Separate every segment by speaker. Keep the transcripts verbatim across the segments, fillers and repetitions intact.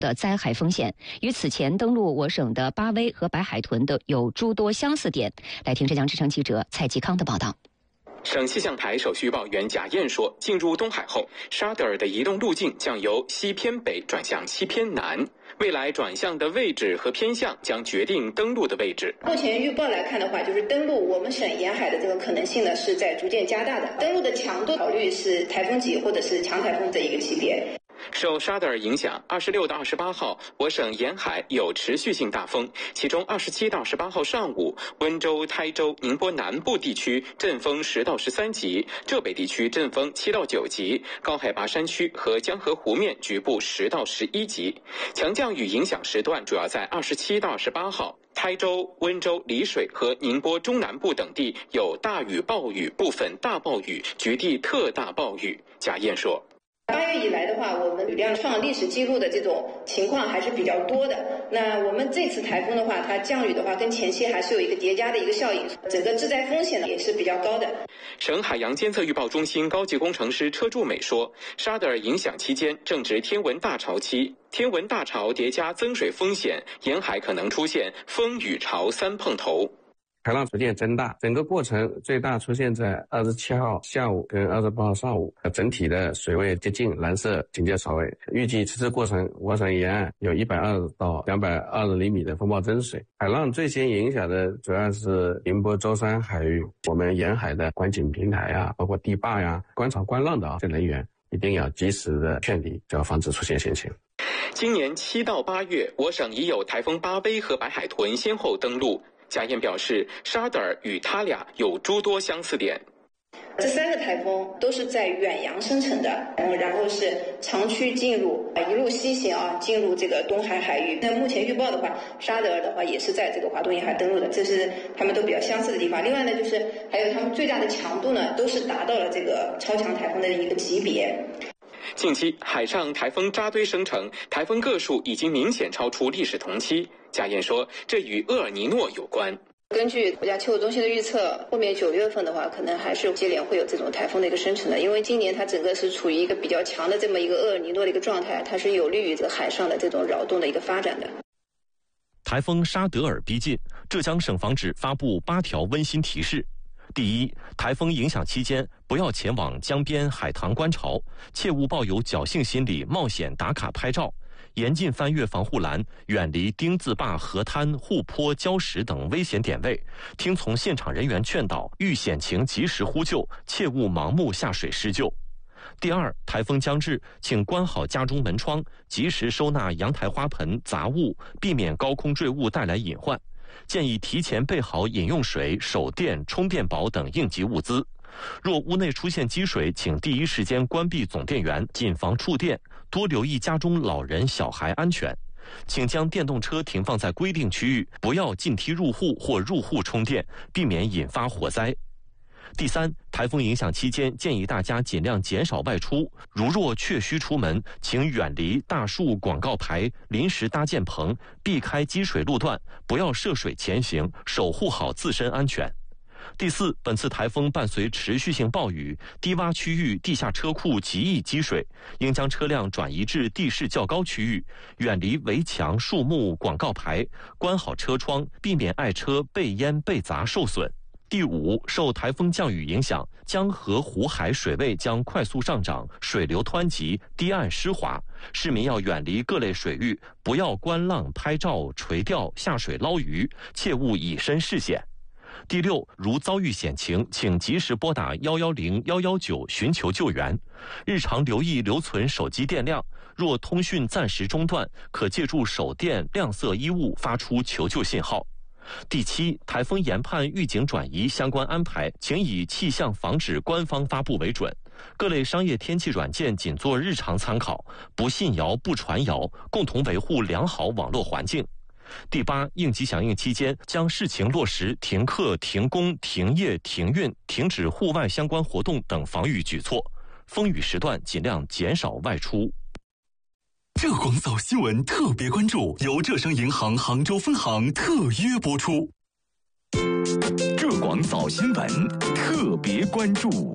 Speaker 1: 的灾害风险，与此前登陆我省的巴威和白海豚的有诸多相似点。来听浙江之声记者蔡继康的报道。
Speaker 2: 省气象台首席预报员贾燕说，进入东海后，沙德尔的移动路径将由西偏北转向西偏南，未来转向的位置和偏向将决定登陆的位置。
Speaker 3: 目前预报来看的话，就是登陆我们省沿海的这个可能性呢是在逐渐加大的，登陆的强度考虑是台风级或者是强台风的一个级别。
Speaker 2: 受沙德尔影响，二十六到二十八号，我省沿海有持续性大风，其中二十七到十八号上午，温州、台州、宁波南部地区阵风十到十三级，浙北地区阵风七到九级，高海拔山区和江河湖面局部十到十一级。强降雨影响时段主要在二十七到十八号。台州、温州、丽水和宁波中南部等地有大雨、暴雨，部分大暴雨，局地特大暴雨。贾燕说。
Speaker 3: 八月以来的话，我们雨量创历史记录的这种情况还是比较多的。那我们这次台风的话，它降雨的话，跟前期还是有一个叠加的一个效应，整个致灾风险呢也是比较高的。
Speaker 2: 省海洋监测预报中心高级工程师车柱美说，沙德尔影响期间正值天文大潮期，天文大潮叠加增水风险，沿海可能出现风雨潮三碰头。
Speaker 4: 海浪逐渐增大，整个过程最大出现在二十七号下午跟二十八号上午，整体的水位接近蓝色警戒潮位。预计此次过程，我省沿岸有一百二十到两百二十厘米的风暴增水。海浪最先影响的主要是宁波舟山海域，我们沿海的观景平台呀，包括堤坝呀，观潮观浪的啊，这人员一定要及时的劝离，就要防止出现险情。
Speaker 2: 今年七到八月，我省已有台风巴威和白海豚先后登陆。贾燕表示，沙德尔与他俩有诸多相似点。
Speaker 3: 这三个台风都是在远洋生成的，然后是长驱进入，一路西行啊，进入这个东海海域。那目前预报的话，沙德尔的话也是在这个华东沿海登陆的，这是他们都比较相似的地方。另外呢，就是还有他们最大的强度呢，都是达到了这个超强台风的一个级别。
Speaker 2: 近期海上台风扎堆生成，台风个数已经明显超出历史同期。贾燕说，这与厄尔尼诺有关。
Speaker 3: 根据国家气候中心的预测，后面九月份的话，可能还是接连会有这种台风的一个生成的，因为今年它整个是处于一个比较强的这么一个厄尔尼诺的一个状态，它是有利于这个海上的这种扰动的一个发展的。
Speaker 5: 台风沙德尔逼近，浙江省防指发布八条温馨提示。第一，台风影响期间不要前往江边海塘观潮，切勿抱有侥幸心理冒险打卡拍照，严禁翻越防护栏，远离丁字坝、河滩、护坡、礁石等危险点位，听从现场人员劝导，遇险情及时呼救，切勿盲目下水施救。第二，台风将至，请关好家中门窗，及时收纳阳台花盆、杂物，避免高空坠物带来隐患。建议提前备好饮用水、手电、充电宝等应急物资。若屋内出现积水，请第一时间关闭总电源，谨防触电，多留意家中老人、小孩安全。请将电动车停放在规定区域，不要进梯入户或入户充电，避免引发火灾。第三，台风影响期间，建议大家尽量减少外出。如若确需出门，请远离大树、广告牌、临时搭建棚，避开积水路段，不要涉水前行，守护好自身安全。第四，本次台风伴随持续性暴雨，低洼区域地下车库极易积水，应将车辆转移至地势较高区域，远离围墙、树木、广告牌，关好车窗，避免爱车被淹被砸受损。第五，受台风降雨影响，江河湖海水位将快速上涨，水流湍急，堤岸湿滑，市民要远离各类水域，不要观浪、拍照、垂钓、下水捞鱼，切勿以身试险。第六，如遭遇险情，请及时拨打一一零、一一九寻求救援。日常留意留存手机电量，若通讯暂时中断，可借助手电、亮色衣物发出求救信号。第七，台风研判预警转移相关安排，请以气象防止官方发布为准。各类商业天气软件仅做日常参考，不信谣不传谣，共同维护良好网络环境。第八，应急响应期间，将试情落实停课、停工、停业、停运、停止户外相关活动等防御举措。风雨时段尽量减少外出。
Speaker 6: 浙广早新闻特别关注，由浙商银行杭州分行特约播出。浙广早新闻特别关注。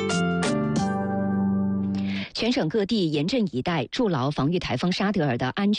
Speaker 1: 全省各地严阵以待，筑牢防御台风沙德尔的安全。